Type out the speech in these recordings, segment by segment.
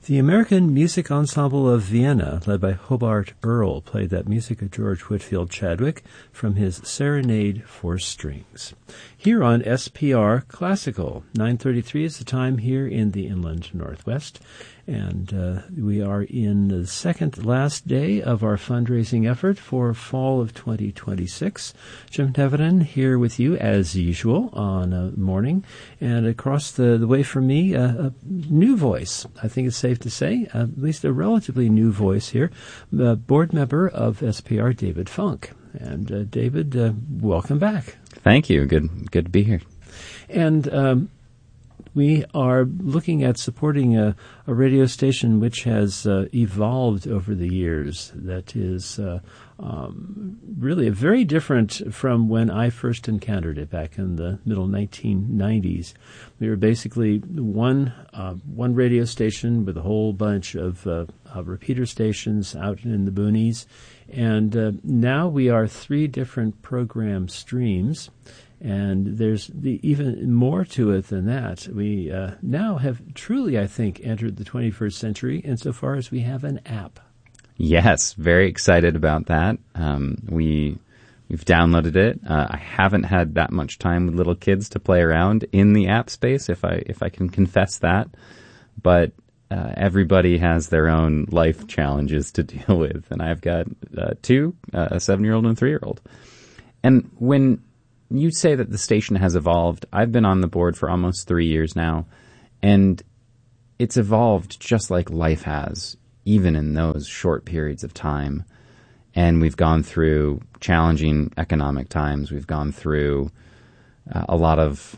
The American Music Ensemble of Vienna, led by Hobart Earl, played that music of George Whitfield Chadwick from his Serenade for Strings. Here on SPR Classical, 9:33 is the time here in the Inland Northwest, and we are in the second last day of our fundraising effort for fall of 2026. Jim Tevenin here with you as usual on a morning, and across the way from me, a new voice. I think it's safe to say, at least a relatively new voice here, the board member of SPR, David Funk. And David, welcome back. Thank you. Good to be here. And we are looking at supporting a radio station which has evolved over the years. That is really very different from when I first encountered it back in the middle 1990s. We were basically one radio station with a whole bunch of repeater stations out in the boonies. And now we are 3 different program streams. And there's even more to it than that. We now have truly, I think, entered the 21st century insofar as we have an app. Yes, very excited about that. We've downloaded it. I haven't had that much time with little kids to play around in the app space, if I can confess that. But everybody has their own life challenges to deal with, and I've got 2, a 7-year-old and a 3-year-old. And when you say that the station has evolved, I've been on the board for almost 3 years now, and it's evolved just like life has, even in those short periods of time. And we've gone through challenging economic times. We've gone through a lot of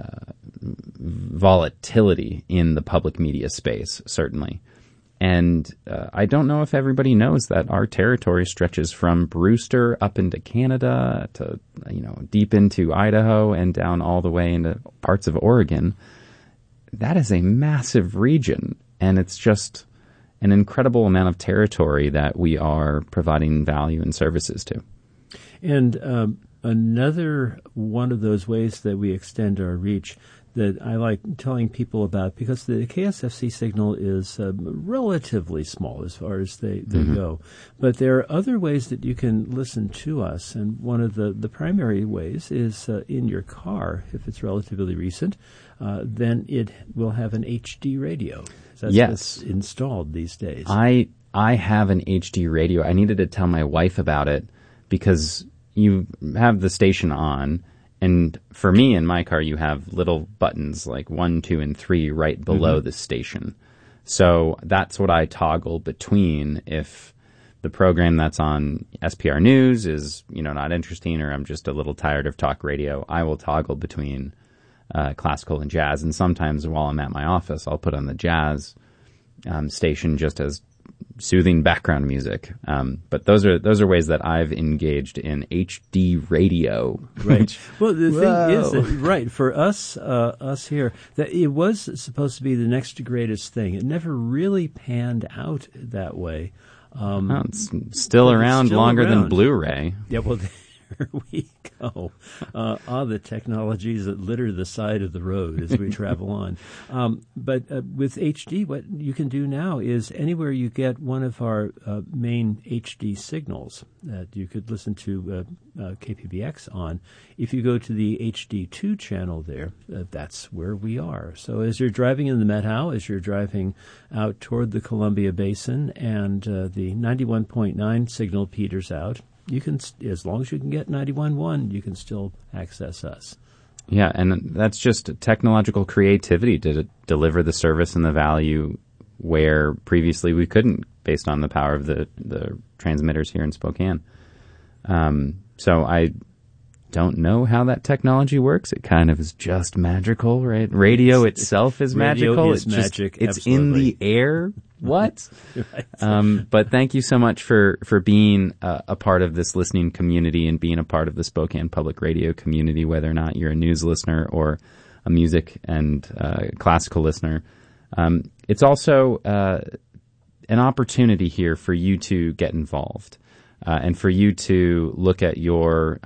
volatility in the public media space, certainly. And I don't know if everybody knows that our territory stretches from Brewster up into Canada to, deep into Idaho and down all the way into parts of Oregon. That is a massive region, and it's just an incredible amount of territory that we are providing value and services to. And another one of those ways that we extend our reach that I like telling people about, because the KSFC signal is relatively small as far as they go. But there are other ways that you can listen to us, and one of the primary ways is in your car. If it's relatively recent, then it will have an HD radio. That's what's installed these days. I have an HD radio. I needed to tell my wife about it because you have the station on, and for me, in my car, you have little buttons like 1, 2, and 3 right below the station. So that's what I toggle between. If the program that's on SPR News is, not interesting, or I'm just a little tired of talk radio, I will toggle between classical and jazz. And sometimes while I'm at my office, I'll put on the jazz station just as soothing background music. But those are ways that I've engaged in HD radio. Right. Well, the thing is that, right, for us here, that it was supposed to be the next greatest thing. It never really panned out that way. It's still around longer than Blu-ray. Yeah, well, there we go. The technologies that litter the side of the road as we travel on. But with HD, what you can do now is anywhere you get one of our main HD signals that you could listen to KPBX on, if you go to the HD2 channel there, that's where we are. So as you're driving in the Met Howe, as you're driving out toward the Columbia Basin, and the 91.9 signal peters out, you can, as long as you can get 91.1, you can still access us. Yeah, and that's just technological creativity to deliver the service and the value where previously we couldn't, based on the power of the transmitters here in Spokane. So I don't know how that technology works. It kind of is just magical, right? Radio itself is magical. It's magic. It's in the air. What? Right. But thank you so much for being a part of this listening community and being a part of the Spokane Public Radio community, whether or not you're a news listener or a music and classical listener. It's also an opportunity here for you to get involved and for you to look at your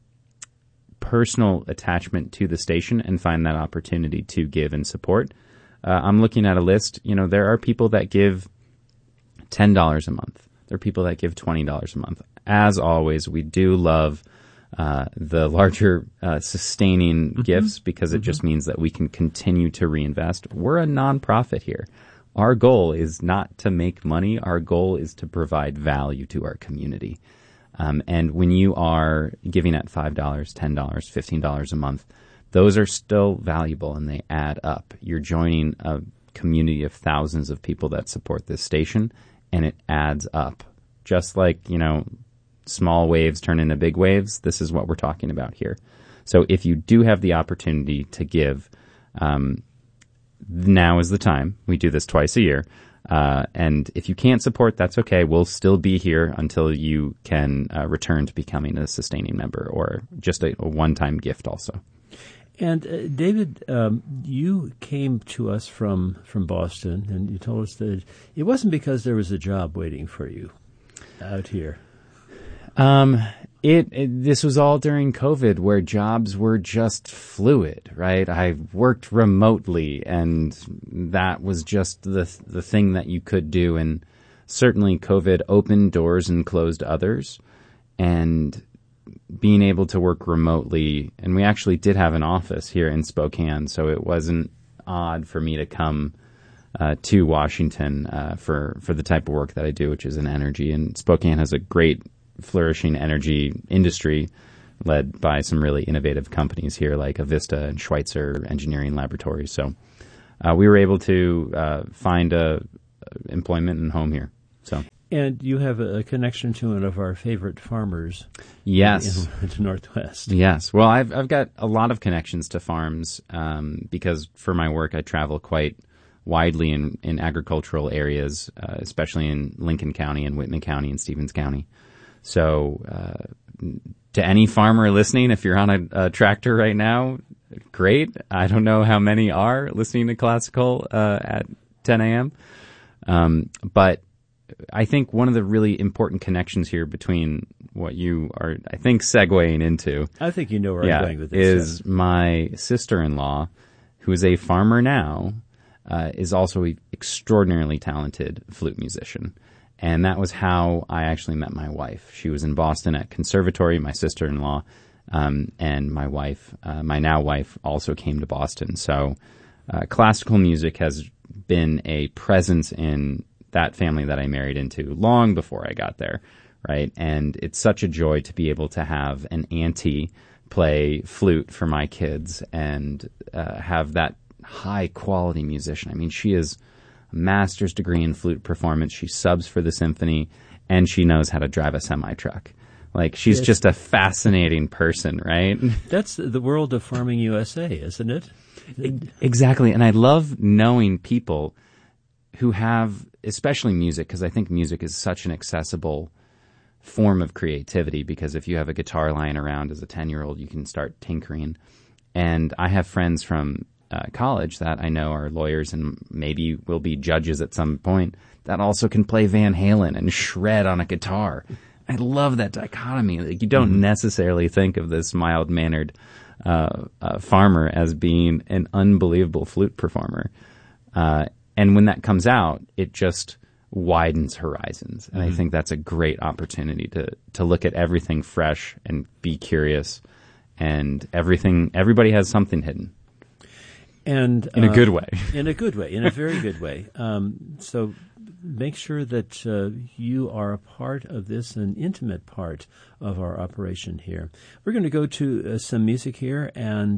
personal attachment to the station and find that opportunity to give and support. I'm looking at a list. There are people that give $10 a month. There are people that give $20 a month. As always, we do love the larger sustaining gifts because it just means that we can continue to reinvest. We're a nonprofit here. Our goal is not to make money. Our goal is to provide value to our community. And when you are giving at $5, $10, $15 a month, those are still valuable and they add up. You're joining a community of thousands of people that support this station, and it adds up. Just like, small waves turn into big waves, this is what we're talking about here. So if you do have the opportunity to give, now is the time. We do this twice a year. And if you can't support, that's okay. We'll still be here until you can return to becoming a sustaining member or just a one-time gift also. And David, you came to us from Boston, and you told us that it wasn't because there was a job waiting for you out here. This was all during COVID, where jobs were just fluid, right? I worked remotely, and that was just the thing that you could do. And certainly COVID opened doors and closed others. And being able to work remotely, and we actually did have an office here in Spokane, so it wasn't odd for me to come to Washington for the type of work that I do, which is in energy. And Spokane has a great flourishing energy industry led by some really innovative companies here like Avista and Schweitzer Engineering Laboratories. So we were able to find employment and home here. So. And you have a connection to one of our favorite farmers. Yes. In the Northwest. Yes. Well, I've got a lot of connections to farms because for my work I travel quite widely in agricultural areas, especially in Lincoln County and Whitman County and Stevens County. So to any farmer listening, if you're on a tractor right now, great. I don't know how many are listening to Classical at 10 a.m. But I think one of the really important connections here between what you are, I think, segueing into. I think you know where I'm going with this. Is my sister-in-law, who is a farmer now, is also an extraordinarily talented flute musician. And that was how I actually met my wife. She was in Boston at Conservatory, my sister-in-law, and my wife, my now wife, also came to Boston. So classical music has been a presence in that family that I married into long before I got there, right? And it's such a joy to be able to have an auntie play flute for my kids and have that high-quality musician. I mean, she is a master's degree in flute performance. She subs for the symphony, and she knows how to drive a semi-truck. Like, she's just a fascinating person, right? That's the world of Farming USA, isn't it? Exactly. And I love knowing people who have, especially music, because I think music is such an accessible form of creativity, because if you have a guitar lying around as a 10-year-old, you can start tinkering. And I have friends from college that I know are lawyers and maybe will be judges at some point that also can play Van Halen and shred on a guitar. I love that dichotomy. Like, you don't necessarily think of this mild-mannered farmer as being an unbelievable flute performer. And when that comes out, it just widens horizons. And I think that's a great opportunity to look at everything fresh and be curious. And everybody has something hidden. And in a good way. In a good way, in a very good way. So make sure that you are a part of this, an intimate part of our operation here. We're going to go to some music here, and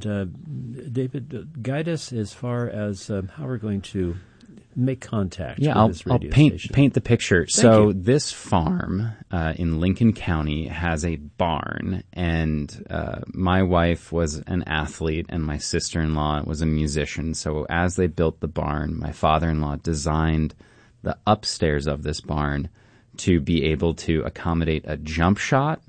David, guide us as far as how we're going to make contact with this radio station. I'll paint the picture. So this farm in Lincoln County has a barn, and my wife was an athlete, and my sister-in-law was a musician. So as they built the barn, my father-in-law designed the upstairs of this barn to be able to accommodate a jump shot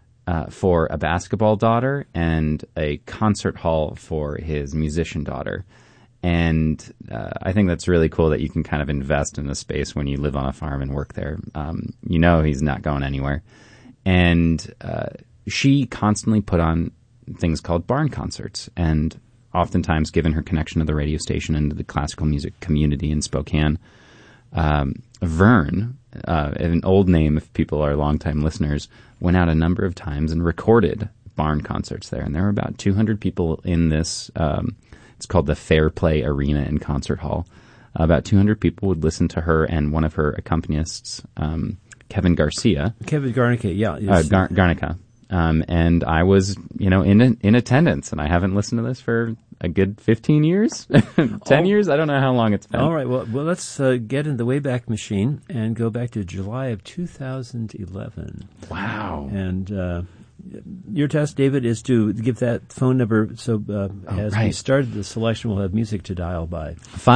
for a basketball daughter and a concert hall for his musician daughter. And I think that's really cool that you can kind of invest in a space when you live on a farm and work there. He's not going anywhere. And she constantly put on things called barn concerts. And oftentimes, given her connection to the radio station and to the classical music community in Spokane. Vern, an old name if people are longtime listeners, went out a number of times and recorded barn concerts there. And there were about 200 people in this, it's called the Fair Play Arena and Concert Hall. About 200 people would listen to her and one of her accompanists, Kevin Garcia. Kevin Garnica, yeah. Garnica. And I was, in attendance, and I haven't listened to this for a good 15 years, 10 years. I don't know how long it's been. All right. Well, let's get in the Wayback Machine and go back to July of 2011. Wow. And your task, David, is to give that phone number. So as we started the selection, we'll have music to dial by.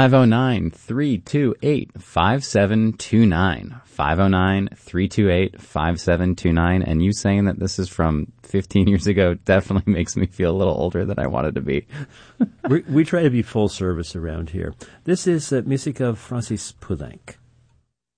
509-328-5729. 509-328-5729. And you saying that this is from 15 years ago definitely makes me feel a little older than I wanted to be. we try to be full service around here. This is music of Francis Poulenc.